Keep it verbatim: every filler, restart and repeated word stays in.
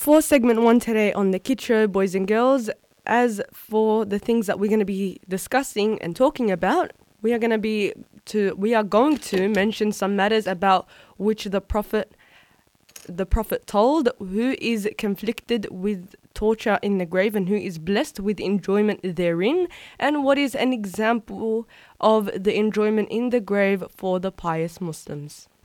For segment one today on the Kid Show, boys and girls, as for the things that we're going to be discussing and talking about, we are going to be to we are going to mention some matters about which the prophet the prophet told, who is conflicted with torture in the grave and who is blessed with enjoyment therein, and what is an example of the enjoyment in the grave for the pious Muslims.